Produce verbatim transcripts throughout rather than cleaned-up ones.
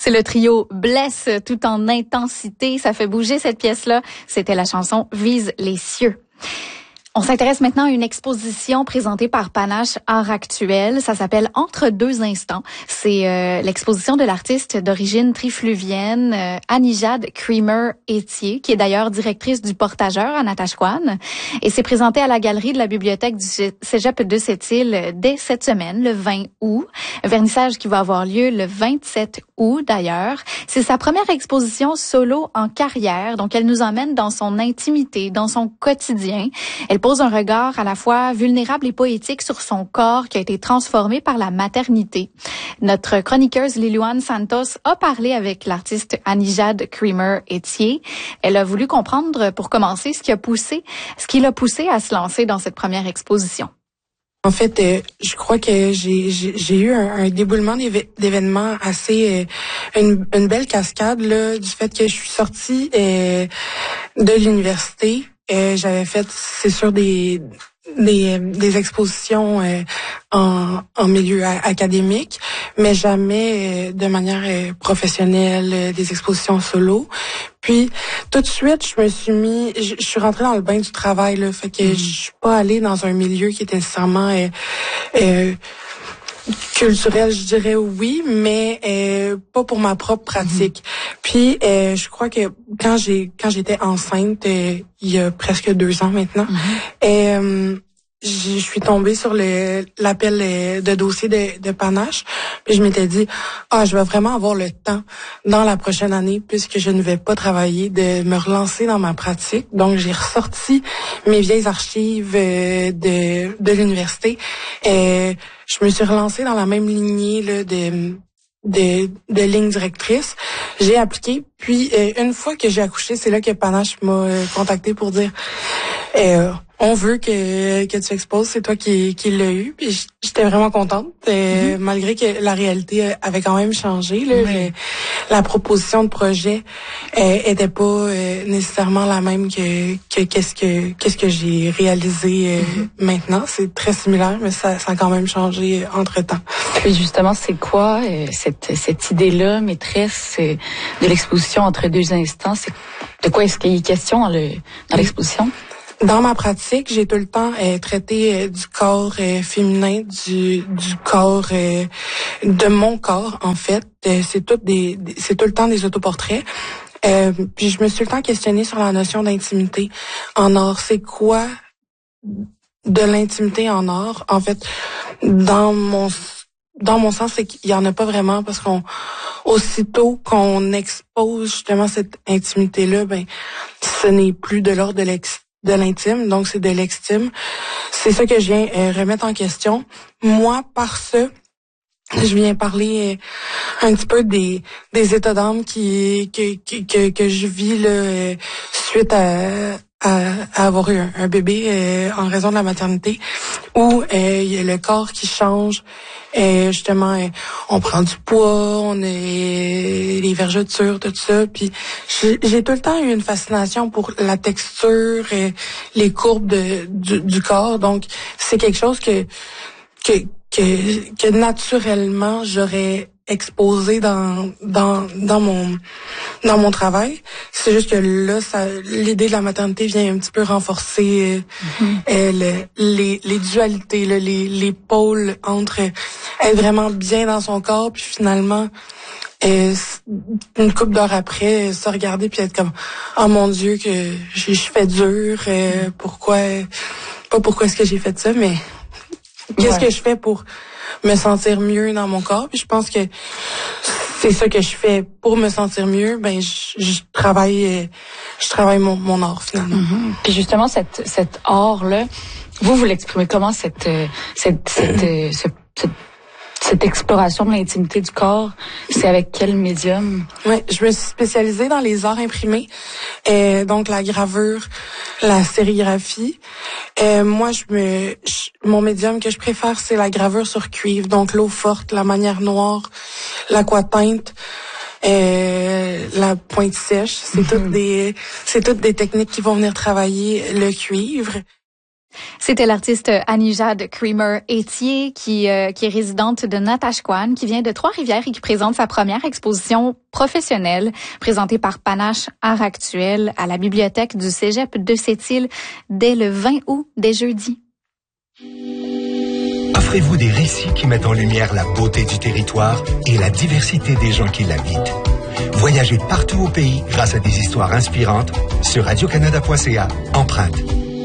C'est le trio Blesse tout en intensité. Ça fait bouger cette pièce-là. C'était la chanson Vise les cieux. On s'intéresse maintenant à une exposition présentée par Panache Art Actuel. Ça s'appelle Entre deux instants. C'est euh, l'exposition de l'artiste d'origine trifluvienne euh, Annie-Jade Creamer-Etier, qui est d'ailleurs directrice du Portageur à Natashquan. Et c'est présenté à la galerie de la bibliothèque du Cégep de Sept-Îles dès cette semaine, le vingt août. Un vernissage qui va avoir lieu le vingt-sept août d'ailleurs. C'est sa première exposition solo en carrière, donc elle nous emmène dans son intimité, dans son quotidien. Elle pose un regard à la fois vulnérable et poétique sur son corps qui a été transformé par la maternité. Notre chroniqueuse Lilouane Santos a parlé avec l'artiste Annie-Jade Creamer-Etier. Elle a voulu comprendre, pour commencer, ce qui a poussé, ce qui l'a poussé à se lancer dans cette première exposition. En fait, euh, je crois que j'ai j'ai, j'ai eu un, un déboulement d'éve- d'événements assez euh, une, une belle cascade là, du fait que je suis sortie euh, de l'université. Euh, j'avais fait, c'est sûr, des des, des expositions euh, en, en milieu a- académique, mais jamais euh, de manière euh, professionnelle, euh, des expositions solo. Puis tout de suite, je me suis mis, je, je suis rentrée dans le bain du travail, là, fait que mmh. je suis pas allée dans un milieu qui était nécessairement euh, euh, culturel, je dirais oui, mais euh, pas pour ma propre pratique. Mm-hmm. Puis euh, je crois que quand j'ai quand j'étais enceinte, euh, il y a presque deux ans maintenant, mm-hmm. euh, je suis tombée sur le l'appel de dossier de, de Panache. Puis je m'étais dit, ah, je vais vraiment avoir le temps dans la prochaine année, puisque je ne vais pas travailler, de me relancer dans ma pratique. Donc j'ai ressorti mes vieilles archives de de l'université. Et je me suis relancée dans la même lignée là, de de de ligne directrice. J'ai appliqué, puis euh, une fois que j'ai accouché, c'est là que Panache m'a euh, contacté pour dire euh, on veut que que tu exposes, c'est toi qui qui l'as eu. Puis j'étais vraiment contente, euh, mm-hmm. malgré que la réalité avait quand même changé. Là, oui. La proposition de projet euh, était pas euh, nécessairement la même que que qu'est-ce que qu'est-ce que j'ai réalisé euh, mm-hmm. maintenant. C'est très similaire, mais ça ça a quand même changé entre temps. Puis justement, c'est quoi euh, cette cette idée-là, maîtresse, euh, de l'exposition Entre deux instants? C'est de quoi est-ce qu'il est question dans le dans l'exposition? Dans ma pratique, j'ai tout le temps euh, traité euh, du corps euh, féminin, du du corps euh, de mon corps en fait. Euh, c'est tout des, des c'est tout le temps des autoportraits. Euh, puis je me suis tout le temps questionnée sur la notion d'intimité en art. C'est quoi de l'intimité en art? En fait, dans mon dans mon sens, c'est qu'il y en a pas vraiment parce qu'on aussitôt qu'on expose justement cette intimité-là, ben ce n'est plus de l'ordre de l'ex de l'intime, donc c'est de l'extime. C'est ça que je viens euh, remettre en question. Moi, par ça, je viens parler euh, un petit peu des des états d'âme qui que que que je vis là euh, suite à, à à avoir eu un, un bébé euh, en raison de la maternité, où euh, il y a le corps qui change. Et justement, euh, on prend du poids, on est les vergetures, tout ça. Puis j'ai, j'ai tout le temps eu une fascination pour la texture et les courbes de, du, du corps. Donc c'est quelque chose que que que, que naturellement j'aurais exposé dans dans dans mon dans mon travail. C'est juste que là, ça, l'idée de la maternité vient un petit peu renforcer mm-hmm. euh, le, les les dualités, là, les les pôles entre être vraiment bien dans son corps, puis finalement euh, une couple d'heures après se regarder puis être comme oh mon Dieu que je, je fais dur, euh, pourquoi pas pourquoi est-ce que j'ai fait ça, mais qu'est-ce ouais. que je fais pour me sentir mieux dans mon corps? Puis je pense que c'est ça que je fais pour me sentir mieux. Ben je, je travaille, je travaille mon, mon art finalement. Mm-hmm. Puis justement cette cet art là, vous vous l'exprimez comment cette cette cette, euh, ce, cette cette exploration de l'intimité du corps, c'est avec quel médium? Oui, je me suis spécialisée dans les arts imprimés, euh, donc la gravure, la sérigraphie. Euh, moi, je me, je, mon médium que je préfère, c'est la gravure sur cuivre, donc l'eau forte, la manière noire, l'aquateinte. Euh, la pointe sèche, c'est mm-hmm. toutes des, c'est toutes des techniques qui vont venir travailler le cuivre. C'était l'artiste Annie-Jade Creamer-Etier qui, euh, qui est résidente de Natashquan, qui vient de Trois-Rivières et qui présente sa première exposition professionnelle présentée par Panache Art Actuel à la bibliothèque du Cégep de Sept-Îles dès le vingt août, dès jeudi. Offrez-vous des récits qui mettent en lumière la beauté du territoire et la diversité des gens qui l'habitent. Voyagez partout au pays grâce à des histoires inspirantes sur radio canada point c a. Empreinte.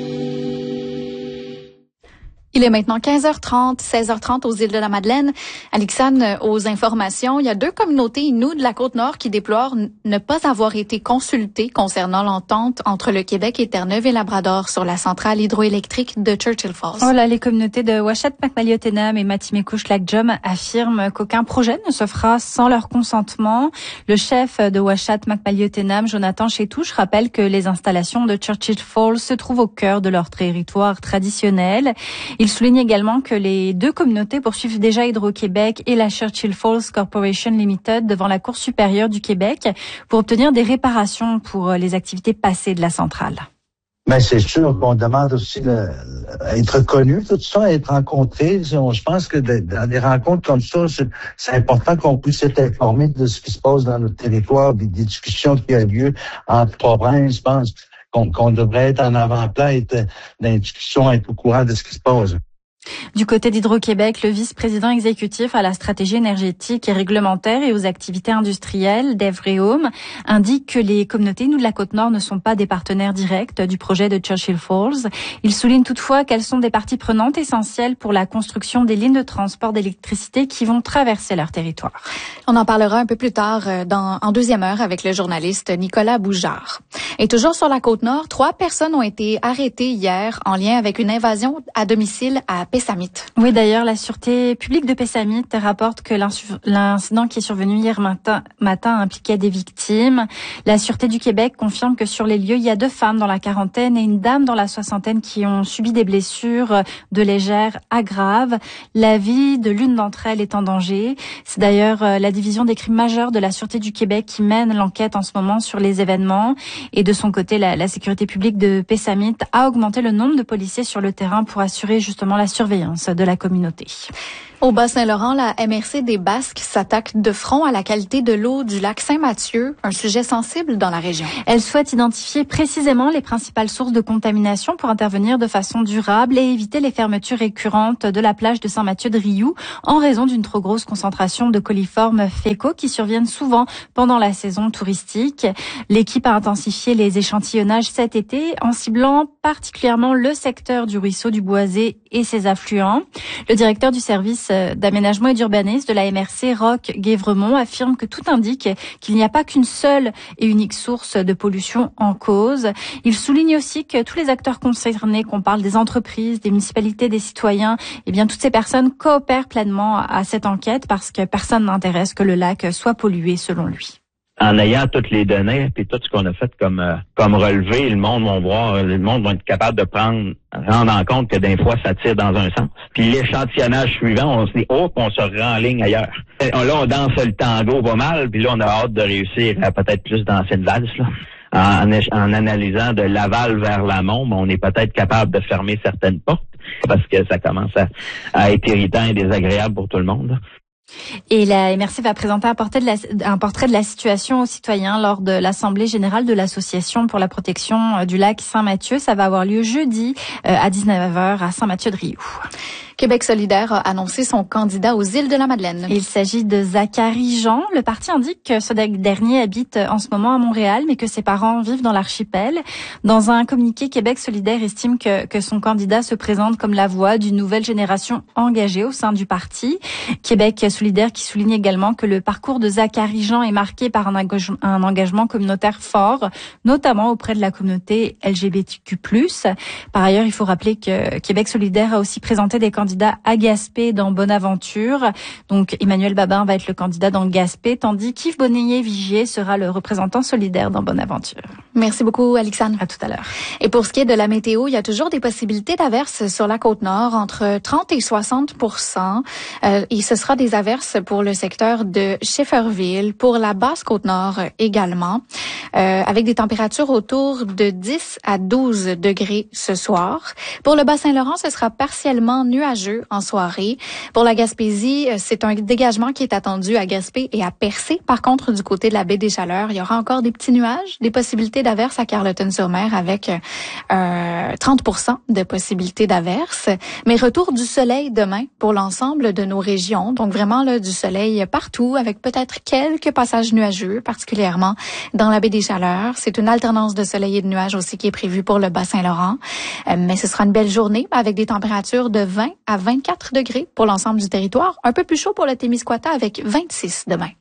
Il est maintenant quinze heures trente, seize heures trente aux îles de la Madeleine. Alexandre, aux informations, il y a deux communautés Inuits de la Côte-Nord qui déplorent ne pas avoir été consultées concernant l'entente entre le Québec et Terre-Neuve et Labrador sur la centrale hydroélectrique de Churchill Falls. Oh là, les communautés de Ouachette, Macmalliotenam et Matimekouche-Lac-Jom affirment qu'aucun projet ne se fera sans leur consentement. Le chef de Ouachette, Macmalliotenam, Jonathan Chétouche, rappelle que les installations de Churchill Falls se trouvent au cœur de leur territoire traditionnel. Il souligne également que les deux communautés poursuivent déjà Hydro-Québec et la Churchill Falls Corporation Limited devant la Cour supérieure du Québec pour obtenir des réparations pour les activités passées de la centrale. Mais c'est sûr qu'on demande aussi le, être connu, tout ça, être rencontré. Je pense que dans des rencontres comme ça, c'est, c'est important qu'on puisse être informé de ce qui se passe dans notre territoire, des discussions qui ont lieu entre provinces, je pense. Qu'on, qu'on devrait être en avant-plan, être dans les discussions, être au courant de ce qui se passe. Du côté d'Hydro-Québec, le vice-président exécutif à la stratégie énergétique et réglementaire et aux activités industrielles, Dave Réaume, indique que les communautés Inuits de la Côte-Nord ne sont pas des partenaires directs du projet de Churchill Falls. Il souligne toutefois qu'elles sont des parties prenantes essentielles pour la construction des lignes de transport d'électricité qui vont traverser leur territoire. On en parlera un peu plus tard dans, en deuxième heure avec le journaliste Nicolas Boujard. Et toujours sur la Côte-Nord, trois personnes ont été arrêtées hier en lien avec une invasion à domicile à Pessamit. Oui, d'ailleurs, la Sûreté publique de Pessamit rapporte que l'incident qui est survenu hier matin, matin impliquait des victimes. La Sûreté du Québec confirme que sur les lieux, il y a deux femmes dans la quarantaine et une dame dans la soixantaine qui ont subi des blessures de légère à grave. La vie de l'une d'entre elles est en danger. C'est d'ailleurs la division des crimes majeurs de la Sûreté du Québec qui mène l'enquête en ce moment sur les événements. Et de son côté, la, la sécurité publique de Pessamit a augmenté le nombre de policiers sur le terrain pour assurer justement la surveillance de la communauté. Au Bas-Saint-Laurent, la M R C des Basques s'attaque de front à la qualité de l'eau du lac Saint-Mathieu, un sujet sensible dans la région. Elle souhaite identifier précisément les principales sources de contamination pour intervenir de façon durable et éviter les fermetures récurrentes de la plage de Saint-Mathieu-de-Riou en raison d'une trop grosse concentration de coliformes fécaux qui surviennent souvent pendant la saison touristique. L'équipe a intensifié les échantillonnages cet été en ciblant particulièrement le secteur du ruisseau du Boisé et ses affluents. Le directeur du service d'aménagement et d'urbanisme de la M R C, Roch Guévremont, affirme que tout indique qu'il n'y a pas qu'une seule et unique source de pollution en cause. Il souligne aussi que tous les acteurs concernés, qu'on parle des entreprises, des municipalités, des citoyens, eh bien toutes ces personnes coopèrent pleinement à cette enquête parce que personne n'intéresse que le lac soit pollué selon lui. En ayant toutes les données puis tout ce qu'on a fait comme euh, comme relevé, le monde va voir, le monde va être capable de prendre rendre en compte que des fois ça tire dans un sens. Puis l'échantillonnage suivant, on se dit oh, on se rend en ligne ailleurs. Et là on danse le tango pas mal, puis là on a hâte de réussir à peut-être plus danser une valse là. En, en analysant de l'aval vers l'amont, on est peut-être capable de fermer certaines portes parce que ça commence à, à être irritant et désagréable pour tout le monde. Et la M R C va présenter un portrait, de la, un portrait de la situation aux citoyens lors de l'Assemblée générale de l'Association pour la protection du lac Saint-Mathieu. Ça va avoir lieu jeudi euh, à dix-neuf heures à Saint-Mathieu-de-Riou. Québec solidaire a annoncé son candidat aux îles de la Madeleine. Il s'agit de Zachary Jean. Le parti indique que ce dernier habite en ce moment à Montréal, mais que ses parents vivent dans l'archipel. Dans un communiqué, Québec solidaire estime que, que son candidat se présente comme la voix d'une nouvelle génération engagée au sein du parti. Québec solidaire qui souligne également que le parcours de Zachary Jean est marqué par un engagement, un engagement communautaire fort, notamment auprès de la communauté L G B T Q plus. Par ailleurs, il faut rappeler que Québec solidaire a aussi présenté des candidats candidat à Gaspé dans Bonaventure. Donc, Emmanuel Babin va être le candidat dans Gaspé, tandis qu'Yves Bonnier-Vigier sera le représentant solidaire dans Bonaventure. Merci beaucoup, Alexandre. À tout à l'heure. Et pour ce qui est de la météo, il y a toujours des possibilités d'averses sur la Côte-Nord, entre trente et soixante pour cent. Euh, et ce sera des averses pour le secteur de Schefferville, pour la basse Côte-Nord également, euh, avec des températures autour de dix à douze degrés ce soir. Pour le Bas-Saint-Laurent, ce sera partiellement nuageux en soirée. Pour la Gaspésie, c'est un dégagement qui est attendu à Gaspé et à Percé. Par contre, du côté de la baie des Chaleurs, il y aura encore des petits nuages, des possibilités d'averses à Carleton-sur-Mer avec euh, trente pour cent de possibilités d'averses. Mais retour du soleil demain pour l'ensemble de nos régions. Donc vraiment là, du soleil partout avec peut-être quelques passages nuageux, particulièrement dans la baie des Chaleurs. C'est une alternance de soleil et de nuages aussi qui est prévue pour le Bas-Saint-Laurent. Euh, mais ce sera une belle journée avec des températures de vingt à vingt-quatre degrés pour l'ensemble du territoire. Un peu plus chaud pour le Témiscouata avec vingt-six demain.